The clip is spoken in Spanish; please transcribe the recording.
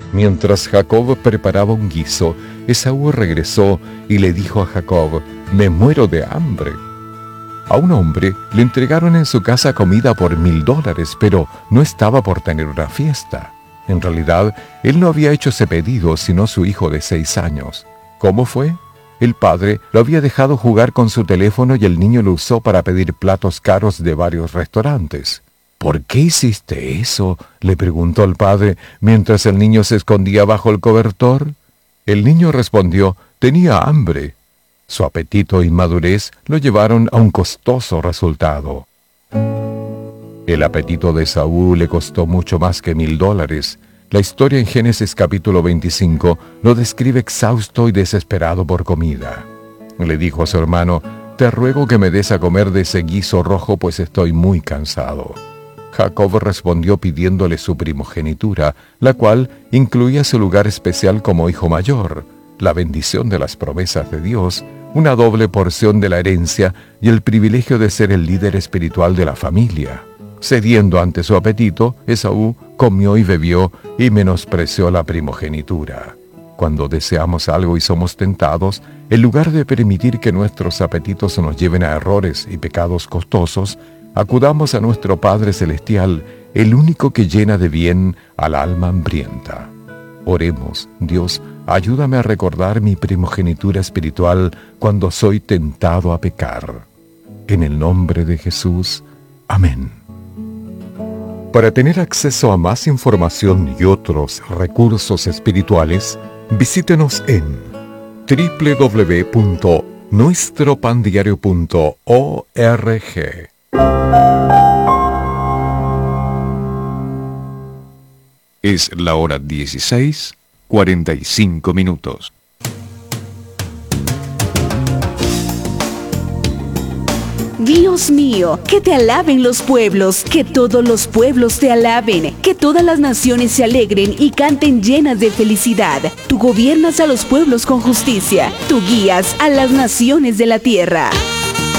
Mientras Jacob preparaba un guiso, Esaú regresó y le dijo a Jacob: «Me muero de hambre». A un hombre le entregaron en su casa comida por $1000, pero no estaba por tener una fiesta. En realidad, él no había hecho ese pedido, sino su hijo de 6 años. ¿Cómo fue? El padre lo había dejado jugar con su teléfono y el niño lo usó para pedir platos caros de varios restaurantes. «¿Por qué hiciste eso?», le preguntó el padre mientras el niño se escondía bajo el cobertor. El niño respondió: «Tenía hambre». Su apetito e inmadurez lo llevaron a un costoso resultado. El apetito de Esaú le costó mucho más que $1000. La historia en Génesis capítulo 25 lo describe exhausto y desesperado por comida. Le dijo a su hermano: «Te ruego que me des a comer de ese guiso rojo, pues estoy muy cansado». Jacob respondió pidiéndole su primogenitura, la cual incluía su lugar especial como hijo mayor, la bendición de las promesas de Dios, una doble porción de la herencia y el privilegio de ser el líder espiritual de la familia. Cediendo ante su apetito, Esaú comió y bebió y menospreció la primogenitura. Cuando deseamos algo y somos tentados, en lugar de permitir que nuestros apetitos nos lleven a errores y pecados costosos, acudamos a nuestro Padre Celestial, el único que llena de bien al alma hambrienta. Oremos: «Dios, ayúdame a recordar mi primogenitura espiritual cuando soy tentado a pecar». En el nombre de Jesús. Amén. Para tener acceso a más información y otros recursos espirituales, visítenos en www.nuestropandiario.org. Es la hora 16:45. Dios mío, que te alaben los pueblos, que todos los pueblos te alaben, que todas las naciones se alegren y canten llenas de felicidad. Tú gobiernas a los pueblos con justicia, tú guías a las naciones de la tierra.